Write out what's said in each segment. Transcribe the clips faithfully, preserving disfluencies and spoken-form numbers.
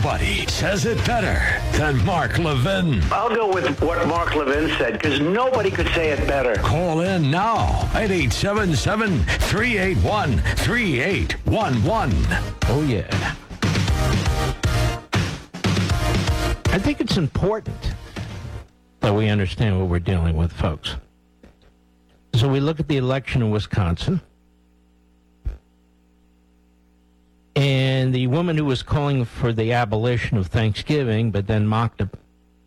Nobody says it better than Mark Levin. I'll go with what Mark Levin said, because nobody could say it better. Call in now at eight seven seven, three eight one, three eight one one. Oh, yeah. I think it's important that we understand what we're dealing with, folks. So we look at the election in Wisconsin, and the woman who was calling for the abolition of Thanksgiving, but then mocked it,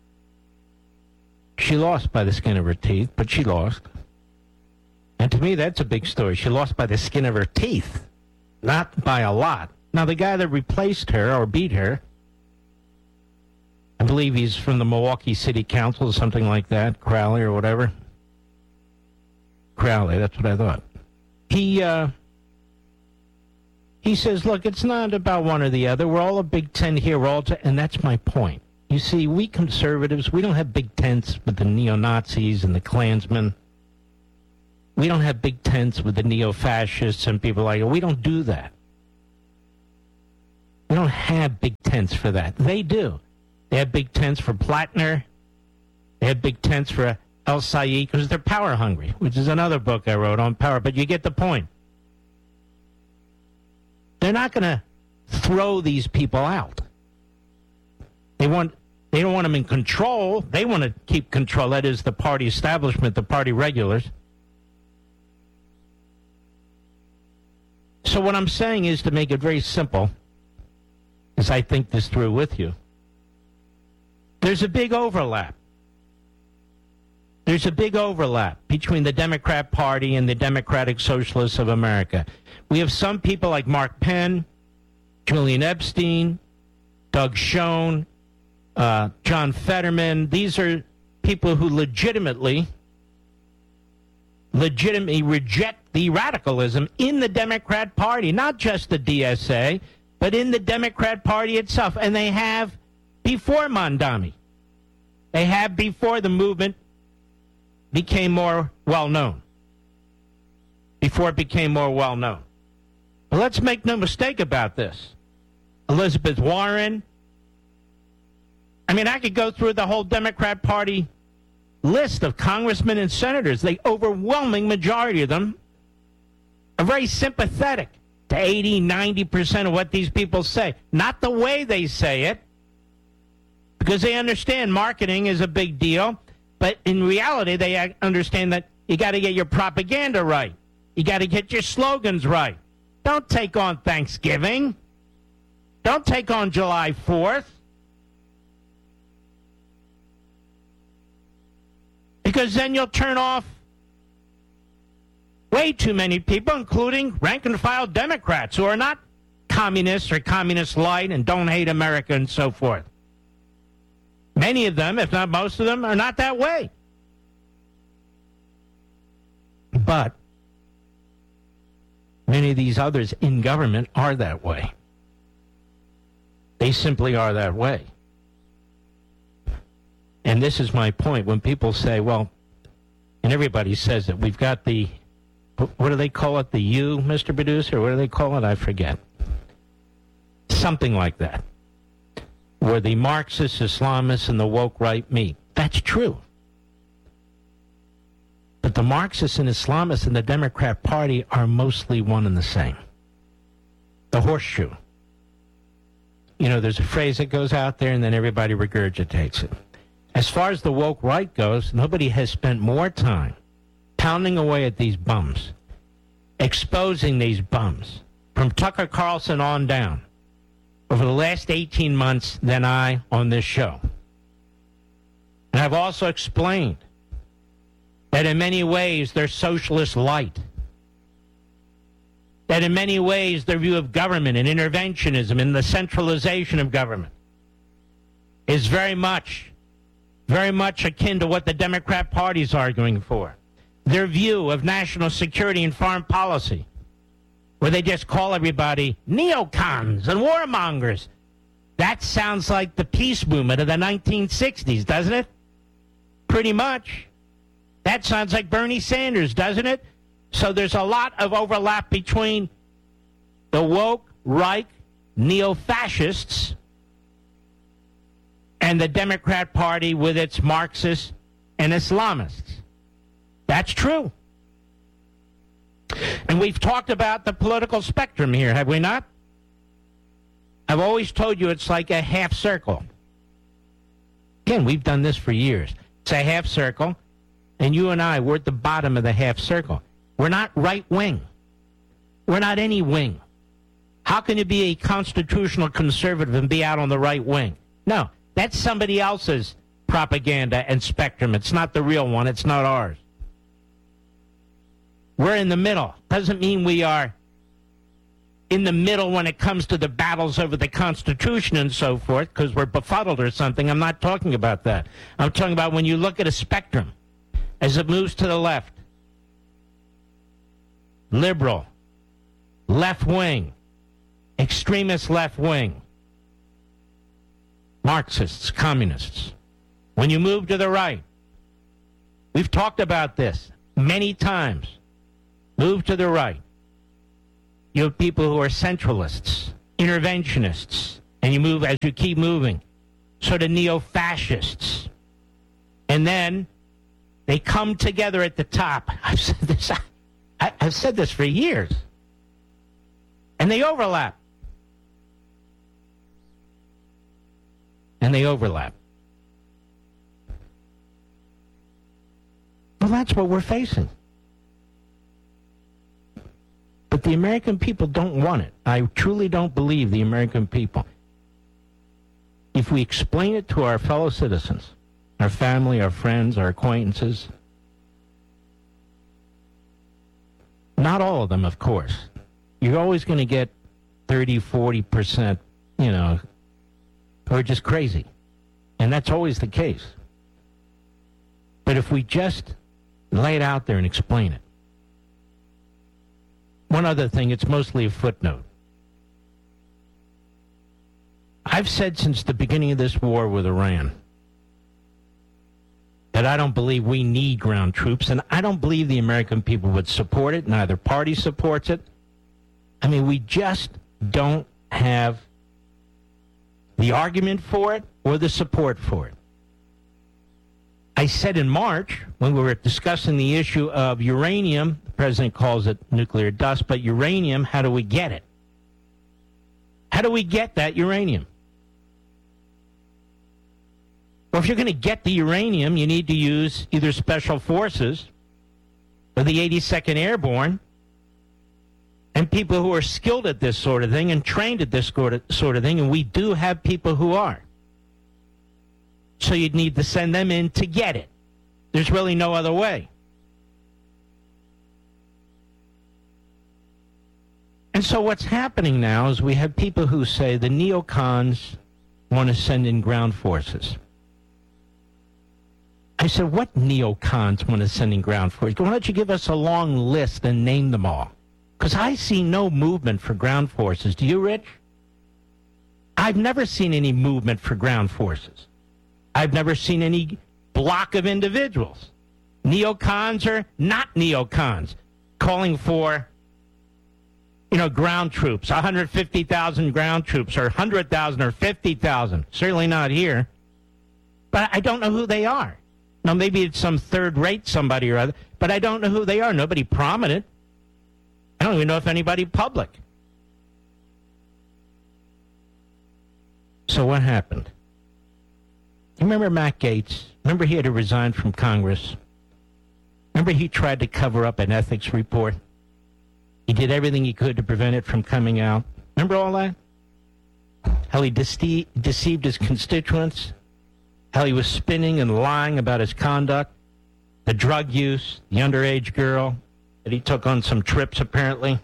she lost by the skin of her teeth, but she lost. And to me, that's a big story. She lost by the skin of her teeth, not by a lot. Now, the guy that replaced her or beat her, I believe he's from the Milwaukee City Council or something like that, Crowley or whatever. Crowley, that's what I thought. He, uh, he says, look, it's not about one or the other. We're all a Big Ten here. We're all, t-. And that's my point. You see, we conservatives, we don't have big tents with the neo-Nazis and the Klansmen. We don't have big tents with the neo-fascists and people like it. We don't do that. We don't have big tents for that. They do. They have big tents for Plattner. They have big tents for El Sayed because they're power hungry, which is another book I wrote on power. But you get the point. They're not going to throw these people out. They want. They don't want them in control. They want to keep control. That is the party establishment, the party regulars. So what I'm saying is, to make it very simple, as I think this through with you, there's a big overlap. There's a big overlap between the Democrat Party and the Democratic Socialists of America. We have some people like Mark Penn, Julian Epstein, Doug Schoen, uh, John Fetterman. These are people who legitimately, legitimately reject the radicalism in the Democrat Party, not just the D S A, but in the Democrat Party itself. And they have before Mondami. They have before the movement became more well-known. Before it became more well-known. But let's make no mistake about this. Elizabeth Warren. I mean, I could go through the whole Democrat Party list of congressmen and senators. The overwhelming majority of them are very sympathetic to eighty, ninety percent of what these people say. Not the way they say it, because they understand marketing is a big deal. But in reality, they understand that you got to get your propaganda right. You got to get your slogans right. Don't take on Thanksgiving. Don't take on July fourth. Because then you'll turn off way too many people, including rank-and-file Democrats who are not communists or communist light and don't hate America and so forth. Many of them, if not most of them, are not that way. But many of these others in government are that way. They simply are that way. And this is my point. When people say, well, and everybody says it, we've got the, what do they call it, the U, Mister Producer? What do they call it? I forget. Something like that. Where the Marxists, Islamists, and the woke right meet. That's true. But the Marxists and Islamists and the Democrat Party are mostly one and the same. The horseshoe. You know, there's a phrase that goes out there and then everybody regurgitates it. As far as the woke right goes, nobody has spent more time pounding away at these bums, exposing these bums, from Tucker Carlson on down, over the last eighteen months than I on this show. And I've also explained that in many ways they're socialist light. That in many ways their view of government and interventionism and the centralization of government is very much, very much akin to what the Democrat Party is arguing for. Their view of national security and foreign policy, where they just call everybody neocons and warmongers. That sounds like the peace movement of the nineteen sixties, doesn't it? Pretty much. That sounds like Bernie Sanders, doesn't it? So there's a lot of overlap between the woke, right, neo-fascists and the Democrat Party with its Marxists and Islamists. That's true. And we've talked about the political spectrum here, have we not? I've always told you it's like a half circle. Again, we've done this for years. It's a half circle, and you and I, we're at the bottom of the half circle. We're not right wing. We're not any wing. How can you be a constitutional conservative and be out on the right wing? No, that's somebody else's propaganda and spectrum. It's not the real one. It's not ours. We're in the middle. Doesn't mean we are in the middle when it comes to the battles over the Constitution and so forth, because we're befuddled or something. I'm not talking about that. I'm talking about when you look at a spectrum as it moves to the left. Liberal, left wing, extremist left wing, Marxists, communists. When you move to the right, we've talked about this many times. Move to the right. You have people who are centralists, interventionists, and you move as you keep moving, sort of neo-fascists. And then they come together at the top. I've said this, I, I've said this for years. And they overlap. And they overlap. Well, that's what we're facing. But the American people don't want it. I truly don't believe the American people. If we explain it to our fellow citizens, our family, our friends, our acquaintances, not all of them, of course. You're always going to get thirty, forty percent, you know, who are just crazy. And that's always the case. But if we just lay it out there and explain it. One other thing, it's mostly a footnote. I've said since the beginning of this war with Iran that I don't believe we need ground troops, and I don't believe the American people would support it. Neither party supports it. I mean, we just don't have the argument for it or the support for it. I said in March, when we were discussing the issue of uranium, the president calls it nuclear dust, but uranium, how do we get it? How do we get that uranium? Well, if you're going to get the uranium, you need to use either special forces or the eighty-second Airborne and people who are skilled at this sort of thing and trained at this sort of thing, and we do have people who are. So you'd need to send them in to get it. There's really no other way. And so what's happening now is we have people who say the neocons want to send in ground forces. I said, what neocons want to send in ground forces? Why don't you give us a long list and name them all? Because I see no movement for ground forces. Do you, Rich? I've never seen any movement for ground forces. I've never seen any block of individuals. Neocons or not neocons calling for, you know, ground troops, one hundred fifty thousand ground troops or one hundred thousand or fifty thousand. Certainly not here. But I don't know who they are. Now, maybe it's some third-rate somebody or other, but I don't know who they are. Nobody prominent. I don't even know if anybody public. So what happened? You remember Matt Gaetz? Remember he had to resign from Congress? Remember he tried to cover up an ethics report? He did everything he could to prevent it from coming out. Remember all that? How he dece- deceived his constituents? How he was spinning and lying about his conduct? The drug use, the underage girl that he took on some trips apparently?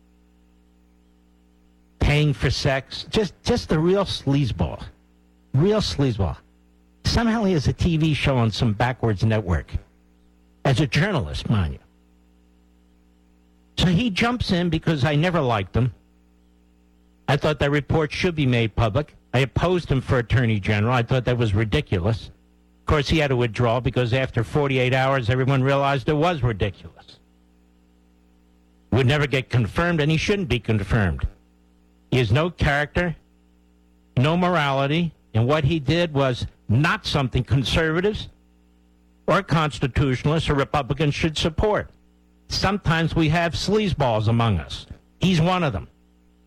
Paying for sex? Just, just the real sleazeball. Real sleazeball. Somehow he has a T V show on some backwards network. As a journalist, mind you. So he jumps in because I never liked him. I thought that report should be made public. I opposed him for Attorney General. I thought that was ridiculous. Of course, he had to withdraw because after forty-eight hours, everyone realized it was ridiculous. Would never get confirmed, and he shouldn't be confirmed. He has no character, no morality, and what he did was not something conservatives or constitutionalists or Republicans should support. Sometimes we have sleazeballs among us. He's one of them.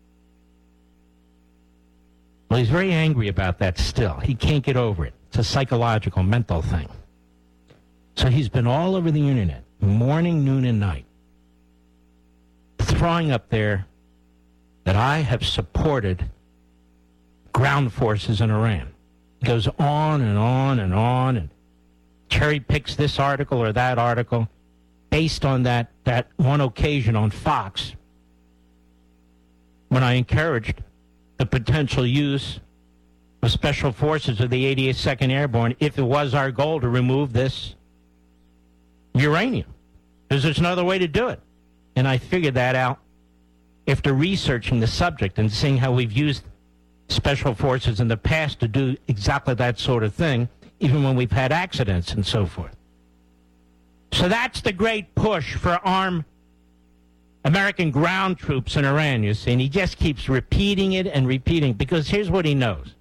Well, he's very angry about that still. He can't get over it. It's a psychological, mental thing. So he's been all over the internet, morning, noon, and night, throwing up there that I have supported ground forces in Iran. It goes on and on and on, and cherry picks this article or that article based on that, that one occasion on Fox when I encouraged the potential use of special forces of the eighty-eighth Second Airborne if it was our goal to remove this uranium. Because there's no other way to do it. And I figured that out after researching the subject and seeing how we've used special forces in the past to do exactly that sort of thing, even when we've had accidents and so forth. So that's the great push for armed American ground troops in Iran, you see. And he just keeps repeating it and repeating because here's what he knows.